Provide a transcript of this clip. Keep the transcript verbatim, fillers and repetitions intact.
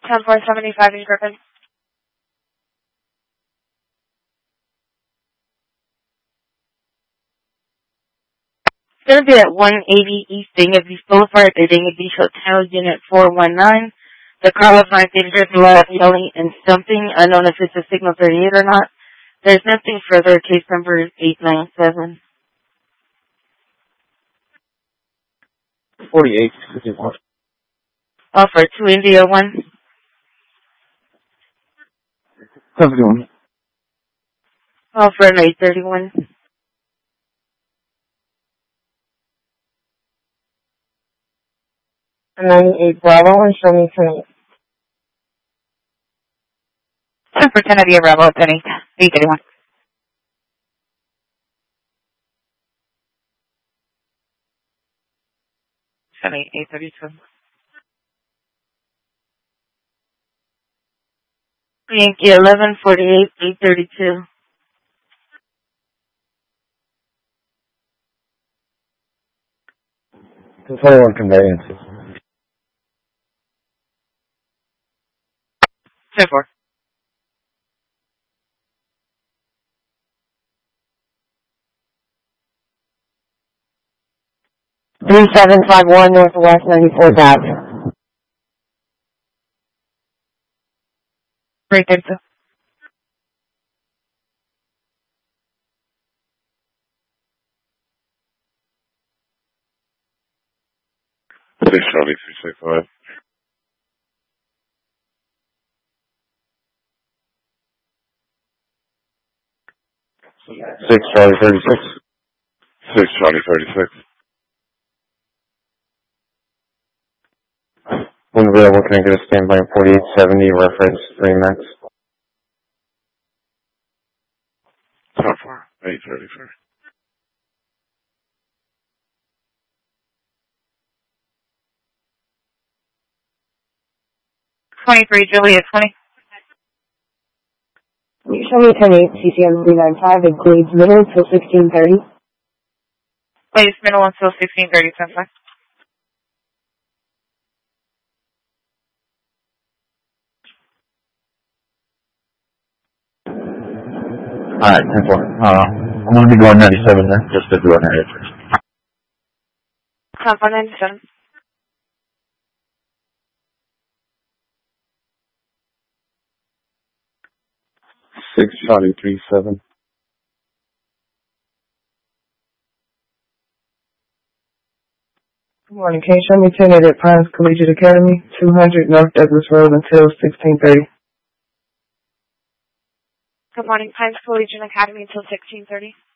ten four seventy-five in Griffin. It's going to be at one eighty East Dania Beach Boulevard, at Dania Beach Hotel, Unit four one nine. The car was found dangerous, loud, yelling, and stumping, unknown if it's a Signal thirty-eight or not. There's nothing further. Case number eight nine seven. forty-eight. Offer two India one. How's it going? Offer an eight thirty-one. ninety-eight Bravo and show me tonight. ten for ten India Bravo, it's any eight thirty-one. Sunny, eight thirty-two. Yankee eleven forty-eight, eight thirty-two. twenty-one conveyances. ten four. three seven five one Northwest ninety-fourth Avenue. Three thirty-two. Six Charlie three six five. Six Charlie thirty-six. Six Charlie thirty-six. When available, can I get a standby in forty-eight seventy, reference three max? Top four. Eight thirty-three. twenty-three Juliet twenty. Show me ten eight C C M three nine five and Glades Middle until sixteen thirty. Glades Middle until sixteen thirty, ten five. Alright, ten four. Uh, I'm going to be going ninety-seven there, just to do an area first. ten four ninety-seven. Six Charlie three seven. Good morning. Can you show me ten eight at Pines Collegiate Academy, two hundred North Douglas Road until sixteen thirty? Good morning, Pines Collegiate Academy until sixteen thirty.